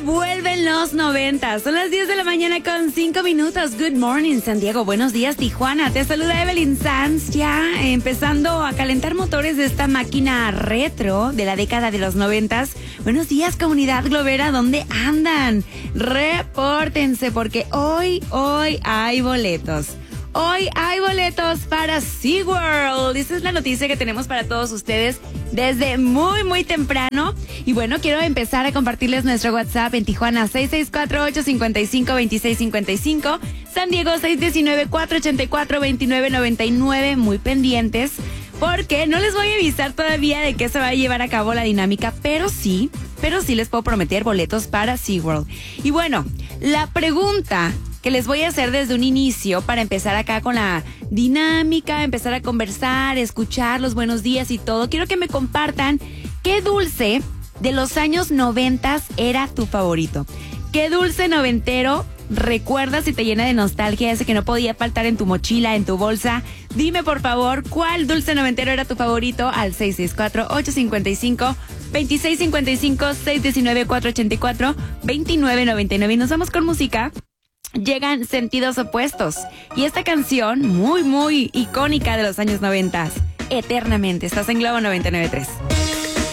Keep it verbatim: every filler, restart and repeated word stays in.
vuelven los noventas. Son las diez de la mañana con cinco minutos. Good morning, San Diego. Buenos días, Tijuana. Te saluda Evelyn Sanz, ya empezando a calentar motores de esta máquina retro de la década de los noventas. Buenos días, comunidad globera. ¿Dónde andan? Repórtense porque hoy, hoy hay boletos. Hoy hay boletos para SeaWorld. Esa es la noticia que tenemos para todos ustedes desde muy, muy temprano. Y bueno, quiero empezar a compartirles nuestro WhatsApp en Tijuana, seis seis cuatro, ocho cinco cinco, dos seis cinco cinco. San Diego, seis uno nueve, cuatro ocho cuatro, dos nueve nueve nueve. Muy pendientes, porque no les voy a avisar todavía de que se va a llevar a cabo la dinámica, pero sí, pero sí les puedo prometer boletos para SeaWorld. Y bueno, la pregunta que les voy a hacer desde un inicio para empezar acá con la dinámica, empezar a conversar, escuchar los buenos días y todo. Quiero que me compartan qué dulce de los años noventas era tu favorito. ¿Qué dulce noventero recuerdas y te llena de nostalgia, ese que no podía faltar en tu mochila, en tu bolsa? Dime por favor, ¿cuál dulce noventero era tu favorito? Al seis seis cuatro, ocho cinco cinco, dos seis cinco cinco, seis uno nueve, cuatro ocho cuatro, dos nueve nueve nueve. Y nos vamos con música. Llegan Sentidos Opuestos y esta canción muy muy icónica de los años noventas, Eternamente. Estás en Globo noventa y nueve punto tres.